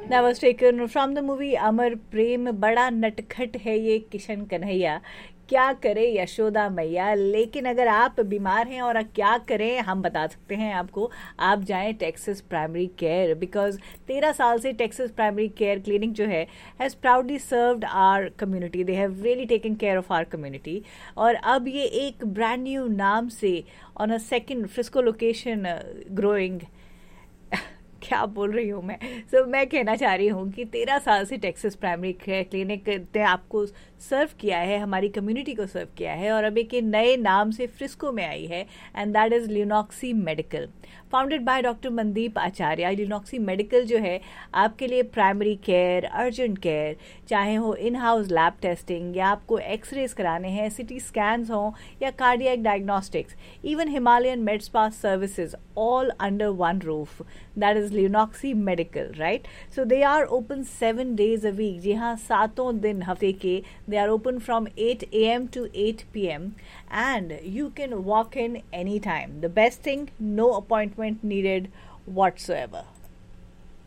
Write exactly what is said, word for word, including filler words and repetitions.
That was taken from the movie अमर प्रेम। बड़ा नटखट है ये किशन कन्हैया, क्या करे यशोदा मैया। लेकिन अगर आप बीमार हैं और क्या करें हम बता सकते हैं आपको, आप जाएं टेक्सास प्राइमरी केयर, बिकॉज तेरह साल से टेक्सास प्राइमरी केयर क्लिनिक जो है has proudly served our community. They have really taken care of our community. और अब ये एक ब्रांड न्यू नाम से on a second Frisco location growing, क्या बोल रही हूँ मैं। सो so, मैं कहना चाह रही हूँ कि तेरह साल से टेक्सास प्राइमरी केयर क्लिनिक ने आपको सर्व किया है, हमारी कम्युनिटी को सर्व किया है, और अब एक नए नाम से फ्रिस्को में आई है, and that is ल्यूनॉक्सी medical, founded by doctor Mandeep Acharya. ल्यूनॉक्सी medical जो है आपके लिए प्राइमरी केयर, अर्जेंट केयर, चाहे हो इन हाउस लैब टेस्टिंग या आपको एक्सरेज कराने हैं, सिटी स्कैन्स हों या cardiac diagnostics, even Himalayan made spa services, all under one roof. That is ल्यूनॉक्सी medical, right. So they are open seven days a week. जी हाँ, सातों दिन हफ्ते के they are open from eight A M to eight P M, and you can walk in any time. The best thing, no appointment needed whatsoever.